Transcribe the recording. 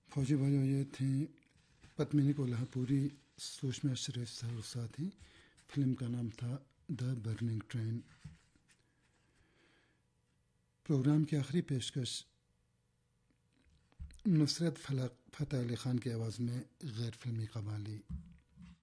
फौजी भाइयों, ये थी पद्मिनी कोल्हापुरी, सुषमा शरीफ साहब थी। फिल्म का नाम था द बर्निंग ट्रेन। प्रोग्राम की आखिरी पेशकश नुसरत फ़तेह अली ख़ान की आवाज़ में गैर फिल्मी कव्वाली।